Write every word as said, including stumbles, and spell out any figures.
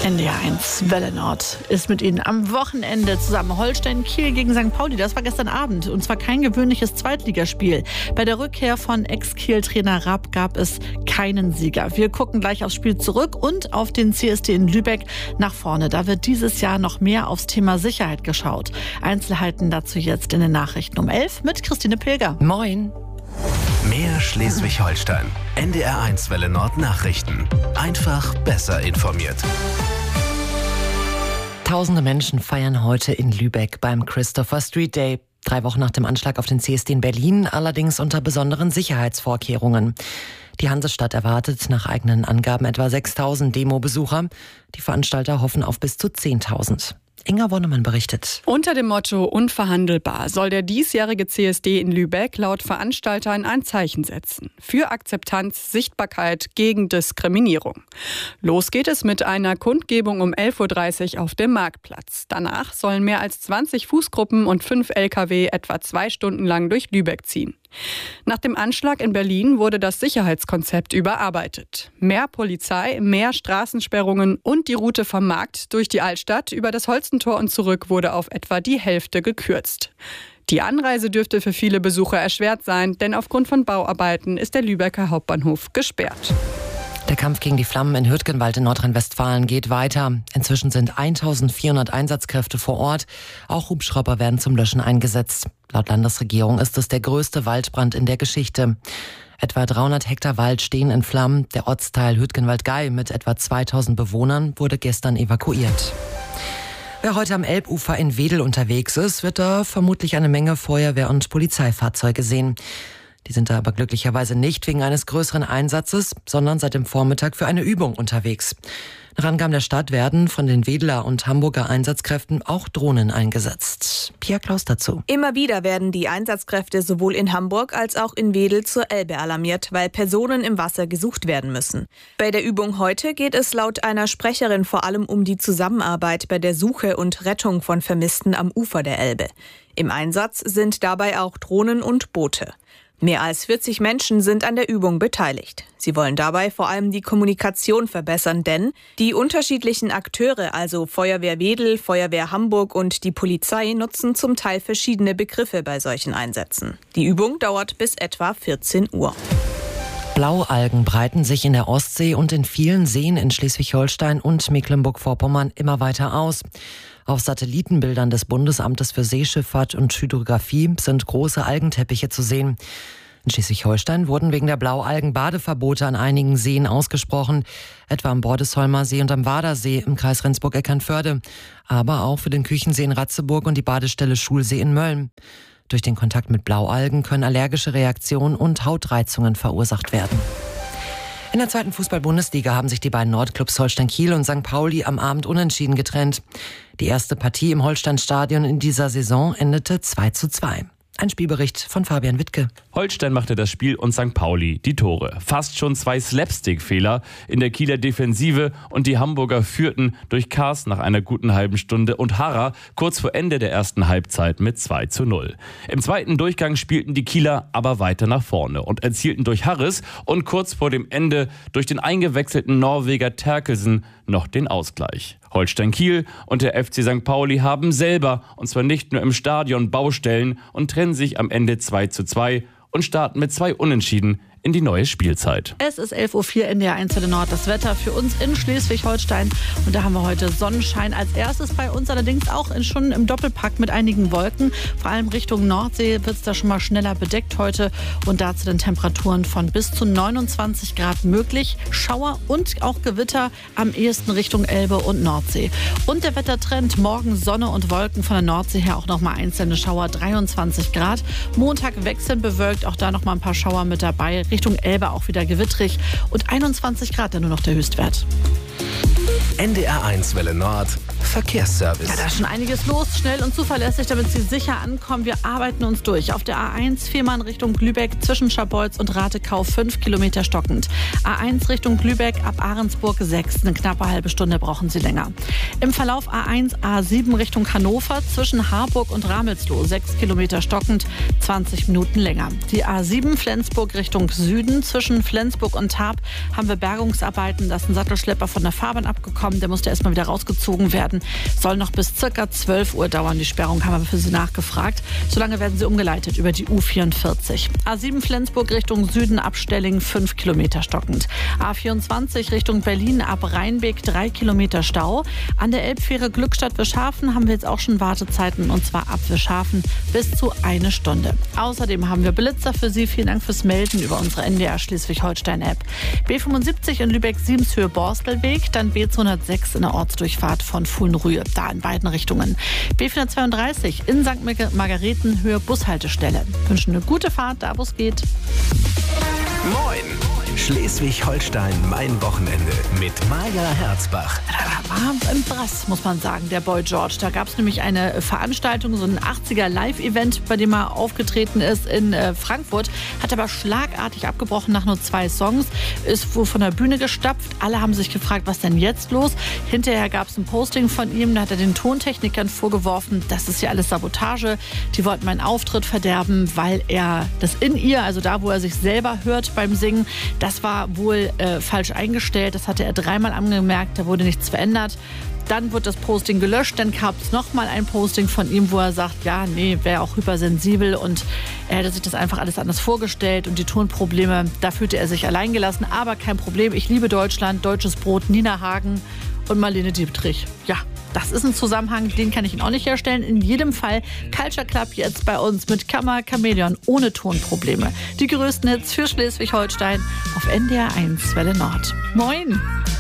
N D R eins Welle Nord ist mit Ihnen am Wochenende zusammen. Holstein Kiel gegen Sankt Pauli, das war gestern Abend. Und zwar kein gewöhnliches Zweitligaspiel. Bei der Rückkehr von Ex-Kiel-Trainer Rapp gab es keinen Sieger. Wir gucken gleich aufs Spiel zurück und auf den C S D in Lübeck nach vorne. Da wird dieses Jahr noch mehr aufs Thema Sicherheit geschaut. Einzelheiten dazu jetzt in den Nachrichten um elf mit Christine Pilger. Moin. Mehr Schleswig-Holstein. N D R eins Welle Nord Nachrichten. Einfach besser informiert. Tausende Menschen feiern heute in Lübeck beim Christopher Street Day. Drei Wochen nach dem Anschlag auf den C S D in Berlin, allerdings unter besonderen Sicherheitsvorkehrungen. Die Hansestadt erwartet nach eigenen Angaben etwa sechstausend Demo-Besucher. Die Veranstalter hoffen auf bis zu zehntausend. Inga Wonnemann berichtet. Unter dem Motto unverhandelbar soll der diesjährige C S D in Lübeck laut Veranstaltern ein Zeichen setzen. Für Akzeptanz, Sichtbarkeit, gegen Diskriminierung. Los geht es mit einer Kundgebung um elf Uhr dreißig auf dem Marktplatz. Danach sollen mehr als zwanzig Fußgruppen und fünf L K W etwa zwei Stunden lang durch Lübeck ziehen. Nach dem Anschlag in Berlin wurde das Sicherheitskonzept überarbeitet. Mehr Polizei, mehr Straßensperrungen und die Route vom Markt durch die Altstadt über das Holstentor und zurück wurde auf etwa die Hälfte gekürzt. Die Anreise dürfte für viele Besucher erschwert sein, denn aufgrund von Bauarbeiten ist der Lübecker Hauptbahnhof gesperrt. Der Kampf gegen die Flammen in Hürtgenwald in Nordrhein-Westfalen geht weiter. Inzwischen sind eintausendvierhundert Einsatzkräfte vor Ort. Auch Hubschrauber werden zum Löschen eingesetzt. Laut Landesregierung ist es der größte Waldbrand in der Geschichte. Etwa dreihundert Hektar Wald stehen in Flammen. Der Ortsteil Hürtgenwald-Gei mit etwa zweitausend Bewohnern wurde gestern evakuiert. Wer heute am Elbufer in Wedel unterwegs ist, wird da vermutlich eine Menge Feuerwehr- und Polizeifahrzeuge sehen. Die sind da aber glücklicherweise nicht wegen eines größeren Einsatzes, sondern seit dem Vormittag für eine Übung unterwegs. Nach Angaben der Stadt werden von den Wedeler und Hamburger Einsatzkräften auch Drohnen eingesetzt. Pia Klaus dazu. Immer wieder werden die Einsatzkräfte sowohl in Hamburg als auch in Wedel zur Elbe alarmiert, weil Personen im Wasser gesucht werden müssen. Bei der Übung heute geht es laut einer Sprecherin vor allem um die Zusammenarbeit bei der Suche und Rettung von Vermissten am Ufer der Elbe. Im Einsatz sind dabei auch Drohnen und Boote. Mehr als vierzig Menschen sind an der Übung beteiligt. Sie wollen dabei vor allem die Kommunikation verbessern, denn die unterschiedlichen Akteure, also Feuerwehr Wedel, Feuerwehr Hamburg und die Polizei, nutzen zum Teil verschiedene Begriffe bei solchen Einsätzen. Die Übung dauert bis etwa vierzehn Uhr. Blaualgen breiten sich in der Ostsee und in vielen Seen in Schleswig-Holstein und Mecklenburg-Vorpommern immer weiter aus. Auf Satellitenbildern des Bundesamtes für Seeschifffahrt und Hydrographie sind große Algenteppiche zu sehen. In Schleswig-Holstein wurden wegen der Blaualgen Badeverbote an einigen Seen ausgesprochen, etwa am Bordesholmer See und am Wadersee im Kreis Rendsburg-Eckernförde, aber auch für den Küchensee in Ratzeburg und die Badestelle Schulsee in Mölln. Durch den Kontakt mit Blaualgen können allergische Reaktionen und Hautreizungen verursacht werden. In der zweiten Fußball-Bundesliga haben sich die beiden Nordclubs Holstein Kiel und Sankt Pauli am Abend unentschieden getrennt. Die erste Partie im Holstein-Stadion in dieser Saison endete zwei zu zwei. Ein Spielbericht von Fabian Wittke. Holstein machte das Spiel und Sankt Pauli die Tore. Fast schon zwei Slapstick-Fehler in der Kieler Defensive und die Hamburger führten durch Kars nach einer guten halben Stunde und Harrer kurz vor Ende der ersten Halbzeit mit zwei zu null. Im zweiten Durchgang spielten die Kieler aber weiter nach vorne und erzielten durch Harris und kurz vor dem Ende durch den eingewechselten Norweger Terkelsen noch den Ausgleich. Holstein Kiel und der F C Sankt Pauli haben selber, und zwar nicht nur im Stadion, Baustellen und trennen sich am Ende zwei zu zwei und starten mit zwei Unentschieden in die neue Spielzeit. Es ist elf Uhr vier N D R eins Welle Nord. Das Wetter für uns in Schleswig-Holstein. Und da haben wir heute Sonnenschein als erstes bei uns, allerdings auch in, schon im Doppelpack mit einigen Wolken. Vor allem Richtung Nordsee wird es da schon mal schneller bedeckt heute. Und dazu den Temperaturen von bis zu neunundzwanzig Grad möglich. Schauer und auch Gewitter am ehesten Richtung Elbe und Nordsee. Und der Wettertrend: morgen Sonne und Wolken, von der Nordsee her auch noch mal einzelne Schauer, dreiundzwanzig Grad. Montag wechselnd bewölkt, auch da noch mal ein paar Schauer mit dabei. Richtung Elbe auch wieder gewittrig und einundzwanzig Grad dann nur noch der Höchstwert. N D R eins Welle Nord Verkehrsservice. Ja, da ist schon einiges los, schnell und zuverlässig, damit Sie sicher ankommen. Wir arbeiten uns durch. Auf der A eins Fehmarn Richtung Lübeck zwischen Scharbeutz und Ratekau fünf Kilometer stockend. A eins Richtung Lübeck ab Ahrensburg sechs. Eine knappe halbe Stunde brauchen Sie länger. Im Verlauf A eins A sieben Richtung Hannover zwischen Harburg und Ramelsloh sechs Kilometer stockend, zwanzig Minuten länger. Die A sieben Flensburg Richtung Süden zwischen Flensburg und Tarp haben wir Bergungsarbeiten. Da ist ein Sattelschlepper von der Fahrbahn abgekommen. Der musste erstmal wieder rausgezogen werden. Soll noch bis circa zwölf Uhr dauern. Die Sperrung haben wir für Sie nachgefragt. Solange werden Sie umgeleitet über die U vierundvierzig. A sieben Flensburg Richtung Süden ab Stelling fünf Kilometer stockend. A vierundzwanzig Richtung Berlin ab Rheinbeck drei Kilometer Stau. An der Elbfähre Glückstadt-Wischhafen haben wir jetzt auch schon Wartezeiten, und zwar ab Wischhafen bis zu eine Stunde. Außerdem haben wir Blitzer für Sie. Vielen Dank fürs Melden über unsere N D R Schleswig-Holstein-App. B fünfundsiebzig in Lübeck-Siebenshöhe Borstelweg, dann B zweihundertsechs in der Ortsdurchfahrt von Fulnrühe, da in beiden Richtungen. B vierhundertzweiunddreißig in Sankt Margareten Höhe Bushaltestelle. Wünschen eine gute Fahrt, da wo es geht. Moin! Schleswig-Holstein, mein Wochenende mit Maja Herzbach. Da war im Brass, muss man sagen, der Boy George. Da gab es nämlich eine Veranstaltung, so ein achtziger Live-Event, bei dem er aufgetreten ist in äh, Frankfurt. Hat aber schlagartig abgebrochen nach nur zwei Songs. Ist wohl von der Bühne gestapft. Alle haben sich gefragt, was denn jetzt los? Hinterher gab es ein Posting von ihm. Da hat er den Tontechnikern vorgeworfen, das ist ja alles Sabotage. Die wollten meinen Auftritt verderben, weil er das In-Ear, also da, wo er sich selber hört beim Singen, das war wohl äh, falsch eingestellt. Das hatte er dreimal angemerkt. Da wurde nichts verändert. Dann wird das Posting gelöscht. Dann gab es nochmal ein Posting von ihm, wo er sagt, ja, nee, wäre auch hypersensibel. Und er hätte sich das einfach alles anders vorgestellt. Und die Tonprobleme, da fühlte er sich alleingelassen. Aber kein Problem. Ich liebe Deutschland, deutsches Brot, Nina Hagen und Marlene Dietrich. Ja, das ist ein Zusammenhang, den kann ich Ihnen auch nicht herstellen. In jedem Fall Culture Club jetzt bei uns mit Kammer Chamäleon ohne Tonprobleme. Die größten Hits für Schleswig-Holstein auf N D R eins Welle Nord. Moin!